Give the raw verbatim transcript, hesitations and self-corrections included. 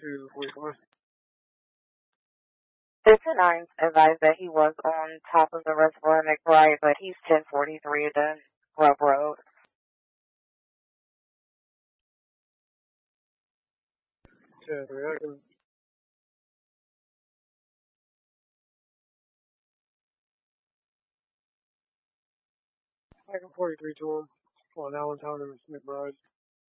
two forty-four. The two nines advised that he was on top of the reservoir McBride, but he's ten forty-three at the Grub Road. ten three, I can. I can forty-three to him on Allentown and McBride.